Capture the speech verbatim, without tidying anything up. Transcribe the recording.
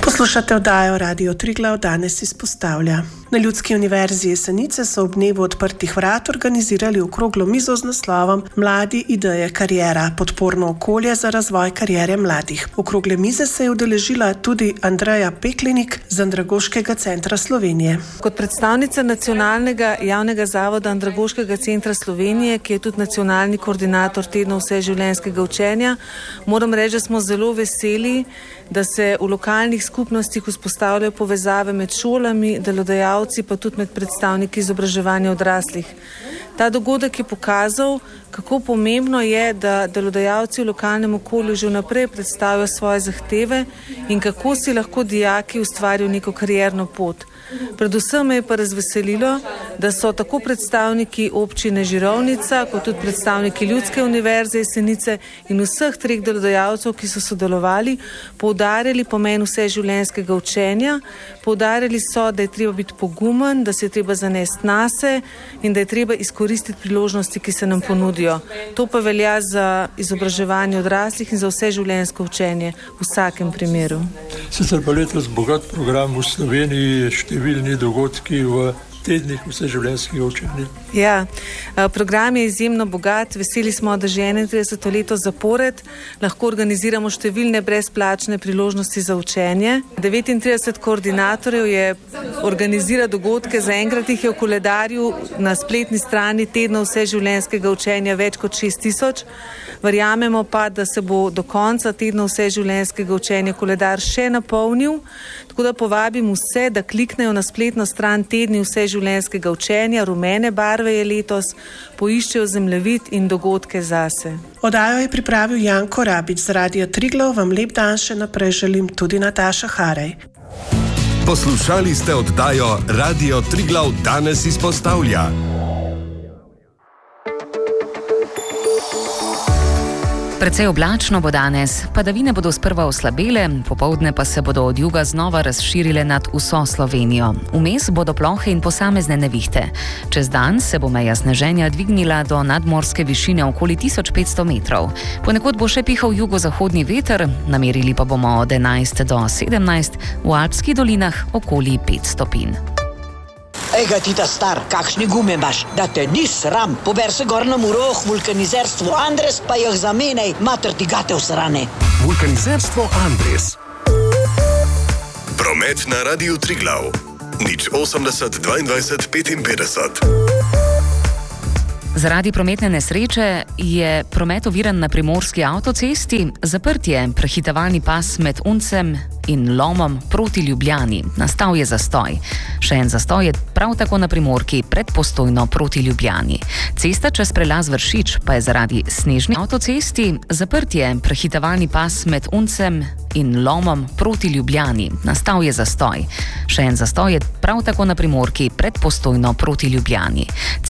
Poslušate oddajo Radio Triglav, danes izpostavlja. Na Ljudski univerzi Jesenice so ob dnevu odprtih vrat organizirali okroglo mizo z naslovom Mladi, ideje, kariera, podporno okolje za razvoj kariere mladih. Okrogle mize se je udeležila tudi Andreja Peklenik z Andragoškega centra Slovenije. Kot predstavnica Nacionalnega javnega zavoda Andragoškega centra Slovenije, ki je tudi nacionalni koordinator tednov vseživljenjskega učenja, moram reči, da smo zelo veseli, da se v lokalnih skupnostih vzpostavljajo povezave med šolami, delodajalci, pa tudi med predstavniki izobraževanja odraslih. Ta dogodek je pokazal, kako pomembno je, da delodajalci v lokalnem okolju že vnaprej predstavijo svoje zahteve in kako si lahko dijaki ustvarijo neko karierno pot. Predvsem me je pa razveselilo, da so tako predstavniki občine Žirovnica, kot tudi predstavniki Ljudske univerze Jesenice in vseh treh delodajalcev, ki so sodelovali, poudarjali pomen vseživljenjskega učenja, poudarjali so, da je treba biti pogumen, da se je treba zanesti nase in da je treba izkoristiti priložnosti, ki se nam ponudijo. To pa velja za izobraževanje odraslih in za vseživljenjsko učenje v vsakem primeru. Sicer pa letos bogat program v Sloveniji, številni dogodki v tednih vseživljenjskega učenja. Ja, program je izjemno bogat. Veseli smo, da že enaintrideseto leto zapored lahko organiziramo številne brezplačne priložnosti za učenje. devetintrideset koordinatorjev je organizira dogodke, zaenkrat jih je v koledarju na spletni strani tedna vseživljenjskega učenja več kot šest tisoč. Verjamemo pa, da se bo do konca tedna vseživljenjskega učenja koledar še napolnil, tako da povabim vse, da kliknejo na spletno stran tedni vseživljenjskega učenja, rumene barve je letos, poiščejo zemljevid in dogodke zase. Oddajo je pripravil Janko Rabič z Radio Triglav, vam lep dan še naprej želim tudi Nataša Harej. Poslušali ste oddajo Radio Triglav, danes izpostavlja. Precej oblačno bo danes, padavine bodo sprva oslabele, popoldne pa se bodo od juga znova razširile nad vso Slovenijo. Vmes bodo plohe in posamezne nevihte. Čez dan se bo meja sneženja dvignila do nadmorske višine okoli tisoč petsto metrov. Ponekod bo še pihal jugozahodni veter, namerili pa bomo od enajst do sedemnajst, v Alpskih dolinah okoli pet stopinj. Ejga ti ta star, kakšni gume imaš, da te ni sram. Pober se gor na Muroh, vulkanizerstvo Andres, pa jih zamenej, mater ti gate usrane. Vulkanizerstvo Andres. Promet na Radiu Triglav. nič osemdeset dvaindvajset petinpetdeset. Zaradi prometne nesreče je promet oviran na primorski avtocesti, zaprt je prehitevalni pas med Uncem in Lomom proti Ljubljani. Nastal je zastoj. Še en zastoj je prav tako na Primorki pred Postojno proti Ljubljani. Cesta čez prelaz Vršič pa je zaradi snežne avtocesti, zaprt je prehitevalni pas med Uncem in Lomom proti Ljubljani. Nastal je zastoj. Še en zastoj je prav tako na Primorki pred Postojno proti Ljubljani.